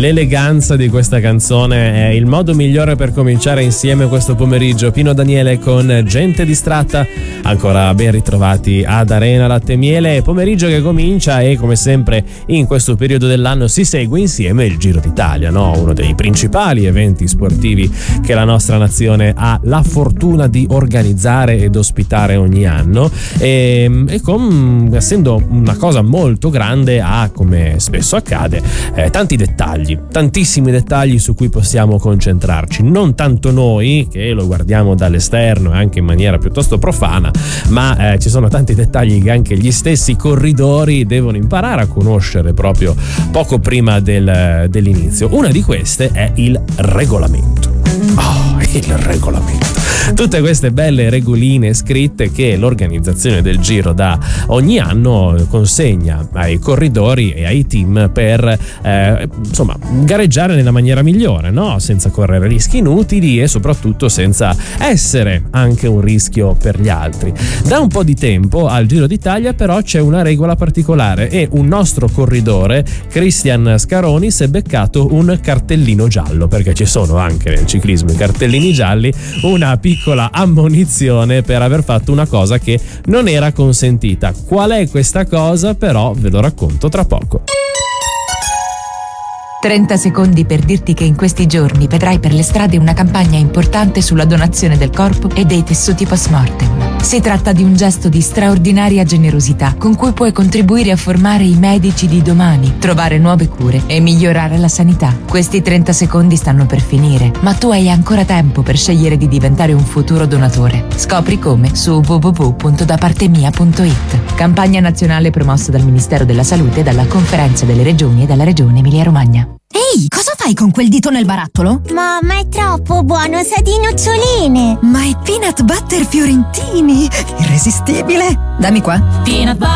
l'eleganza di questa canzone è il modo migliore per cominciare insieme questo pomeriggio. Pino Daniele con Gente distratta, ancora ben ritrovati ad Arena Latte e Miele, pomeriggio che comincia e come sempre in questo periodo dell'anno si segue insieme il Giro d'Italia, no? Uno dei principali eventi sportivi che la nostra nazione ha la fortuna di organizzare ed ospitare ogni anno e essendo una cosa molto grande ha, come spesso accade, tanti dettagli, tantissimi dettagli su cui possiamo concentrarci, non tanto noi che lo guardiamo dall'esterno e anche in maniera piuttosto profana, ma ci sono tanti dettagli che anche gli stessi corridori devono imparare a conoscere proprio poco prima dell'inizio. Una di queste è il regolamento. Il regolamento. Tutte queste belle regoline scritte che l'organizzazione del Giro da ogni anno consegna ai corridori e ai team per gareggiare nella maniera migliore, no? Senza correre rischi inutili e soprattutto senza essere anche un rischio per gli altri. Da un po' di tempo al Giro d'Italia però c'è una regola particolare e un nostro corridore, Cristian Scaroni, si è beccato un cartellino giallo, perché ci sono anche nel ciclismo i cartellini gialli, una piccola ammonizione per aver fatto una cosa che non era consentita. Qual è questa cosa? Però ve lo racconto tra poco. 30 secondi per dirti che in questi giorni vedrai per le strade una campagna importante sulla donazione del corpo e dei tessuti post-mortem. Si tratta di un gesto di straordinaria generosità con cui puoi contribuire a formare i medici di domani, trovare nuove cure e migliorare la sanità. Questi 30 secondi stanno per finire, ma tu hai ancora tempo per scegliere di diventare un futuro donatore. Scopri come su www.dapartemia.it. Campagna nazionale promossa dal Ministero della Salute, dalla Conferenza delle Regioni e dalla Regione Emilia-Romagna. Ehi, cosa fai con quel dito nel barattolo? Mamma, è troppo buono, sa di noccioline! Ma è peanut butter fiorentini! Irresistibile! Dammi qua. Peanut butter